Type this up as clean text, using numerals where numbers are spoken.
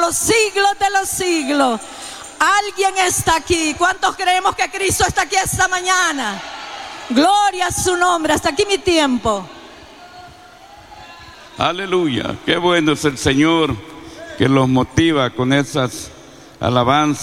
los siglos de los siglos. Alguien está aquí. ¿Cuántos creemos que Cristo está aquí esta mañana? Gloria a su nombre. Hasta aquí mi tiempo. Aleluya. Qué bueno es el Señor que los motiva con esas alabanzas.